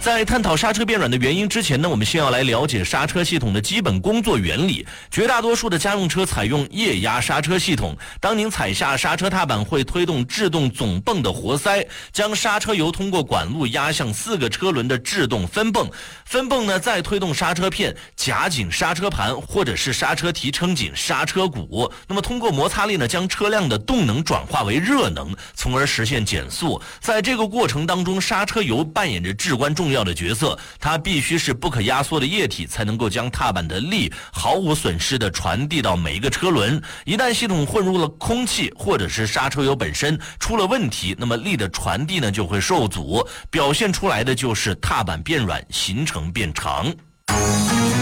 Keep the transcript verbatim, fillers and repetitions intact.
在探讨刹车变软的原因之前呢，我们先要来了解刹车系统的基本工作原理。绝大多数的家用车采用液压刹车系统，当您踩下刹车踏板，会推动制动总泵的活塞，将刹车油通过管路压向四个车轮的制动分泵，分泵呢再推动刹车片夹紧刹车盘或者是刹车提撑紧刹车鼓，那么通过摩擦力呢将车辆的动能转化为热能，从而实现减速。在这个过程当中，刹车油扮演着至关重要的角色，它必须是不可压缩的液体，才能够将踏板的力毫无损失地传递到每一个车轮。一旦系统混入了空气或者是刹车油本身出了问题，那么力的传递呢就会受阻，表现出来的就是踏板变软，行程变长。